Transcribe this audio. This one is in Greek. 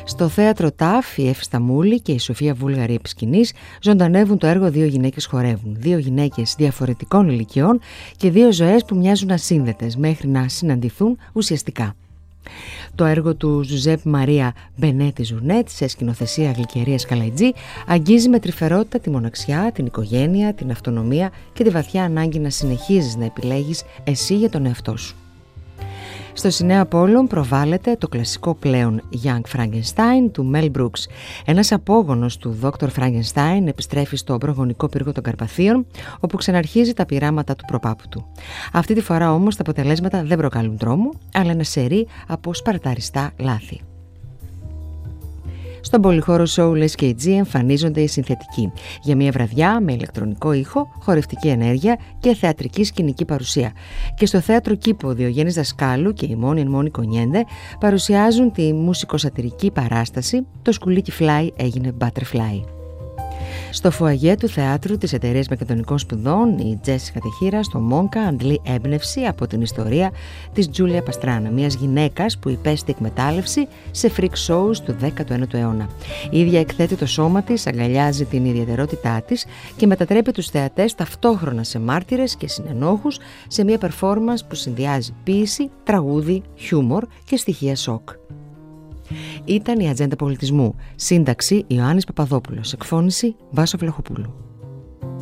Στο θέατρο ΤΑΦ, η Εύη Σταμούλη και η Σοφία Βούλγαρη επί σκηνής ζωντανεύουν το έργο «Δύο γυναίκες χορεύουν». Δύο γυναίκες διαφορετικών ηλικιών και δύο ζωές που μοιάζουν ασύνδετες μέχρι να συναντηθούν ουσιαστικά. Το έργο του Ζουζέπ Μαρία Μπενέτη Ζουρνέτ σε σκηνοθεσία Γλυκερίας Καλαϊτζή αγγίζει με τρυφερότητα τη μοναξιά, την οικογένεια, την αυτονομία και τη βαθιά ανάγκη να συνεχίζεις να επιλέγεις εσύ για τον εαυτό σου. Στο Σινέα Απόλλων προβάλλεται το κλασικό πλέον Young Frankenstein του Mel Brooks. Ένας απόγονος του Dr. Frankenstein επιστρέφει στο προγονικό πύργο των Καρπαθίων, όπου ξαναρχίζει τα πειράματα του προπάπου του. Αυτή τη φορά όμως τα αποτελέσματα δεν προκαλούν τρόμο, αλλά ένα σερί από σπαρταριστά λάθη. Στον πολυχώρο show Les KG εμφανίζονται οι συνθετικοί για μια βραδιά με ηλεκτρονικό ήχο, χορευτική ενέργεια και θεατρική σκηνική παρουσία. Και στο θέατρο Κήπο ο Διογέννης Δασκάλου και η Μόνη Κονιέντε παρουσιάζουν τη μουσικοσατηρική παράσταση «Το σκουλίκι Fly έγινε Butterfly». Στο φουαγέ του θεάτρου της Εταιρείας Μακεδονικών Σπουδών, η Τζέσικα Τεχίρα στο Μόνκα αντλεί έμπνευση από την ιστορία της Τζούλια Παστράνα, μιας γυναίκας που υπέστη εκμετάλλευση σε freak shows του 19ου αιώνα. Η ίδια εκθέτει το σώμα της, αγκαλιάζει την ιδιαιτερότητά της και μετατρέπει τους θεατές ταυτόχρονα σε μάρτυρες και συνενόχους σε μια performance που συνδυάζει ποίηση, τραγούδι, χιούμορ και στοιχεία σοκ. Ήταν η Ατζέντα Πολιτισμού. Σύνταξη Ιωάννης Παπαδόπουλος. Εκφώνηση Βάσο Βλαχοπούλου.